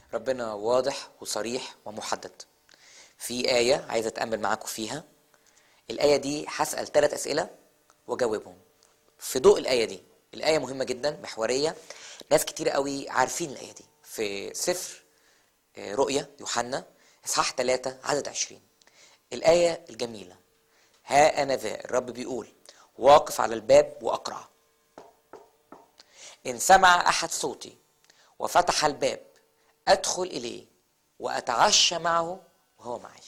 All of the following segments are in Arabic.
ربنا واضح وصريح ومحدد. في آية عايز أتأمل معاكم فيها. الآية دي هسأل 3 أسئلة وأجاوبهم في ضوء الآية دي. الآية مهمة جدا، محورية، ناس كتير قوي عارفين الآية دي. في سفر رؤيا يوحنا إصحاح 3 عدد 20. الآية الجميلة: ها أنا ذا، الرب بيقول، واقف على الباب وأقرع. إن سمع أحد صوتي وفتح الباب أدخل إليه وأتعشى معه وهو معي.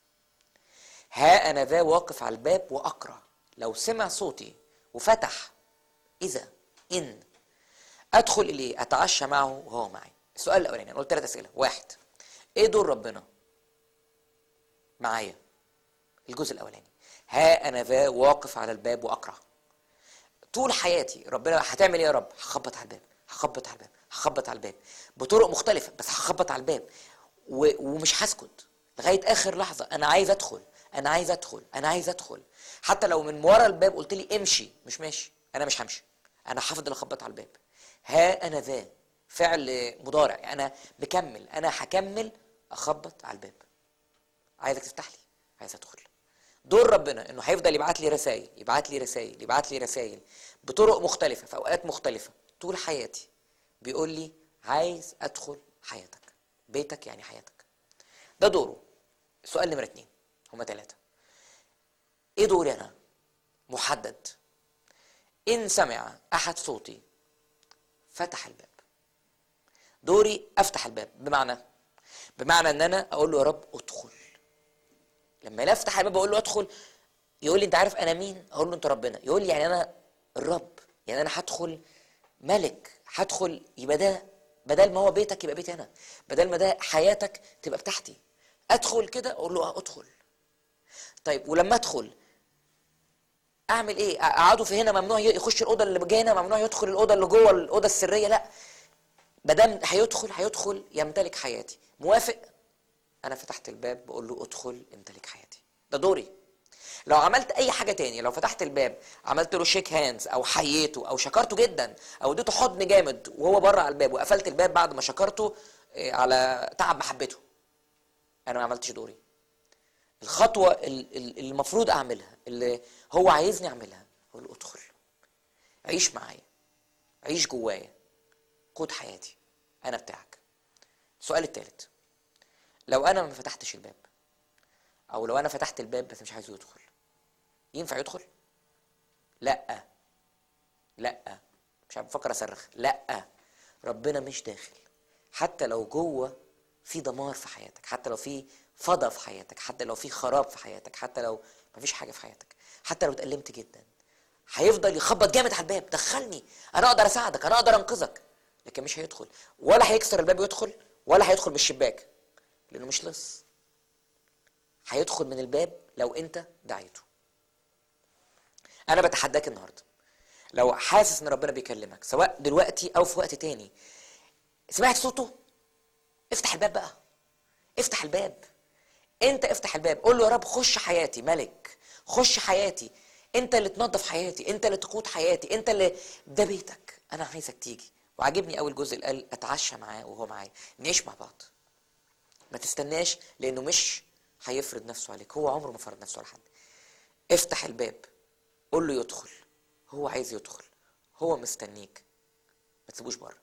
ها أنا ذا واقف على الباب وأقرع. لو سمع صوتي وفتح، إن أدخل إليه أتعشى معه وهو معي. السؤال الأولاني، أنا قلت 3 أسئلة. 1، إيه دور ربنا معايا؟ الجزء الأولاني، ها أنا ذا واقف على الباب وأقرع. طول حياتي ربنا هتعمل إيه يا رب؟ هخبط على الباب، هخبط على الباب، هخبط على الباب بطرق مختلفة، بس هخبط على الباب ومش هسكت لغاية آخر لحظة. أنا عايز أدخل، أنا عايز أدخل، أنا عايز أدخل. حتى لو من ورا الباب قلت لي امشي، مش ماشي، أنا مش همشي، أنا هفضل أخبط على الباب. ها أنا ذا فعل مضارع، يعني أنا بكمل، أنا هكمل أخبط على الباب. عايزك تفتح لي، عايز أدخل. دور ربنا انه هيفضل يبعت لي رسائل، يبعت لي رسائل، يبعت لي رسائل بطرق مختلفة في اوقات مختلفة طول حياتي. بيقول لي عايز ادخل حياتك، بيتك يعني حياتك. ده دوره. السؤال نمرة 2، هما 3. ايه دوري انا؟ محدد. ان سمع احد صوتي فتح الباب. دوري افتح الباب، بمعنى ان انا اقول له يا رب ادخل. لما انا افتح الباب اقول له ادخل، يقول لي انت عارف انا مين؟ اقول له انت ربنا. يقول لي يعني انا الرب، يعني انا هدخل ملك، هدخل. يبقى ده بدل ما هو بيتك يبقى بيتي انا، بدل ما ده حياتك تبقى بتاعتي. ادخل كده، اقول له ادخل. طيب ولما ادخل اعمل ايه؟ اقعده في هنا ممنوع يخش الاوضه اللي جاينا، ممنوع يدخل الاوضه اللي جوه، الاوضه السريه؟ لا، بدل هيدخل يمتلك حياتي. موافق؟ انا فتحت الباب بقول له ادخل امتلك حياتي. ده دوري. لو عملت اي حاجه تانية، لو فتحت الباب عملت له شيك هاندز او حييته او شكرته جدا او اديته حضن جامد وهو بره على الباب، وقفلت الباب بعد ما شكرته على تعب محبته، انا ما عملتش دوري. الخطوه اللي المفروض اعملها، اللي هو عايزني اعملها، اقول له ادخل، عيش معايا، عيش جوايا، قود حياتي، انا بتاعك. السؤال الثالث، لو انا ما فتحتش الباب، او لو انا فتحت الباب بس مش عايزه يدخل، ينفع يدخل؟ لا، لا، مش عارف، بفكر اصرخ. لا، ربنا مش داخل. حتى لو جوه في دمار في حياتك، حتى لو في فضا في حياتك، حتى لو في خراب في حياتك، حتى لو مفيش حاجه في حياتك، حتى لو اتألمت جدا، هيفضل يخبط جامد على الباب، دخلني، انا اقدر اساعدك، انا اقدر انقذك. لكن مش هيدخل، ولا هيكسر الباب يدخل، ولا هيدخل من الشباك، لانه مش لص. هيدخل من الباب لو انت دعيته. انا بتحداك النهارده، لو حاسس ان ربنا بيكلمك سواء دلوقتي او في وقت تاني، سمعت صوته، افتح الباب بقى، افتح الباب. انت افتح الباب، قول له يا رب خش حياتي، ملك، خش حياتي، انت اللي تنظف حياتي، انت اللي تقود حياتي، انت اللي، ده بيتك، انا عايزك تيجي. وعجبني اول جزء اللي قال اتعشى معاه وهو معايا، نعيش مع بعض. ما تستناش، لانه مش هيفرض نفسه عليك، هو عمره ما فرض نفسه على حد. افتح الباب، قول له يدخل، هو عايز يدخل، هو مستنيك، ما تسيبوش بره.